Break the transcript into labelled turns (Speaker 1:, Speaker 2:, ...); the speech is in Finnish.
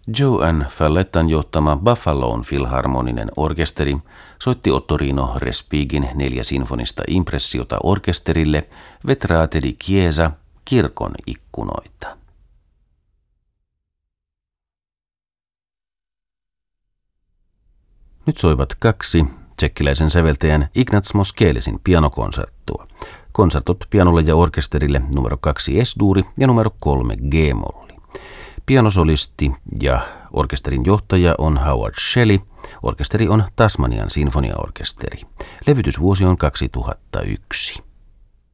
Speaker 1: Joan Fallettan johtama Buffalon filharmoninen orkesteri soitti Ottorino Respighin 4 sinfonista impressiota orkesterille Vetrate di Chiesa, kirkon ikkunoita. Nyt soivat 2 tsekkiläisen säveltäjän Ignác Moschelisin pianokonserttua. Konsertot pianolle ja orkesterille numero 2 Es-duuri ja numero 3 G-molli. Pianosolisti ja orkesterin johtaja on Howard Shelley. Orkesteri on Tasmanian sinfoniaorkesteri. Levytysvuosi on 2001.